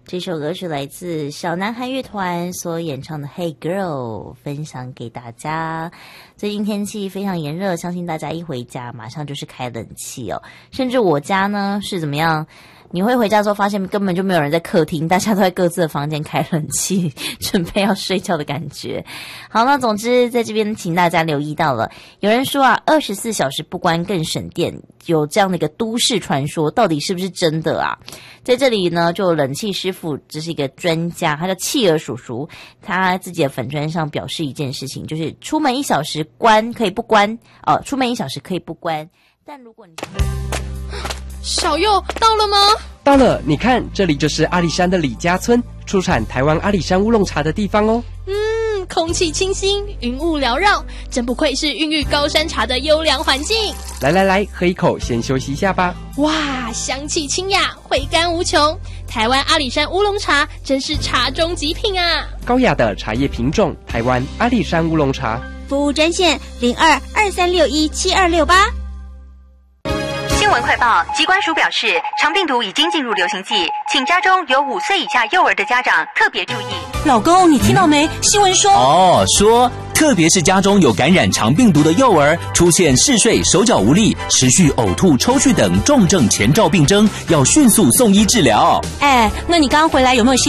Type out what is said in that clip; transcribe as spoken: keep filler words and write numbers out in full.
这首歌是来自小男孩乐团所演唱的《Hey Girl》，分享给大家。最近天气非常炎热，相信大家一回家马上就是开冷气哦。甚至我家呢是怎么样？你会回家之后发现根本就没有人在客厅，大家都在各自的房间开冷气，准备要睡觉的感觉。好，那总之在这边请大家留意到了，有人说啊，二十四小时不关更省电，有这样的一个都市传说，到底是不是真的啊？在这里呢，就冷气师傅，这是一个专家，他叫企鹅叔叔，他自己的粉专上表示一件事情，就是出门一小时关可以不关哦，出门一小时可以不关，但如果你小佑到了吗？ 到了，你看，这里就是阿里山的李家村，出产台湾阿里山乌龙茶的地方哦。 嗯，空气清新，云雾缭绕，真不愧是孕育高山茶的优良环境。 来来来，喝一口，先休息一下吧。 哇，香气清雅，回甘无穷。台湾阿里山乌龙茶真是茶中极品啊！ 高雅的茶叶品种，台湾阿里山乌龙茶。 服务专线零二二三六一七二六八。 新闻快报，疾管署表示，肠病毒已经进入流行季，请家中有五岁以下幼儿的家长特别注意。 老公，你听到没？新闻说哦，说特别是家中有感染肠病毒的幼儿，出现嗜睡、手脚无力、持续呕吐、抽搐等重症前兆病征，要迅速送医治疗。 哎，那你刚刚回来有没有先